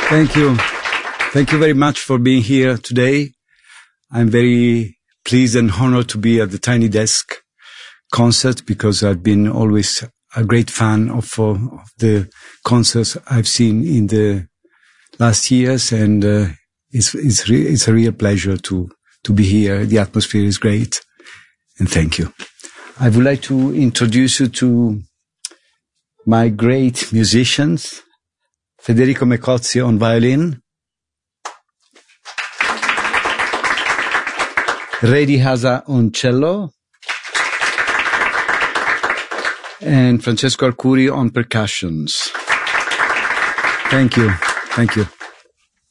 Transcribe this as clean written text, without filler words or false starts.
Thank you. Thank you very much for being here today. I'm very pleased and honored to be at the Tiny Desk concert because I've been always a great fan of the concerts I've seen in the last years, and it's a real pleasure to be here. The atmosphere is great, and thank you. I would like to introduce you to my great musicians. Federico Mecozzi on violin, Redi Haza on cello, and Francesco Arcuri on percussions. Thank you. Thank you.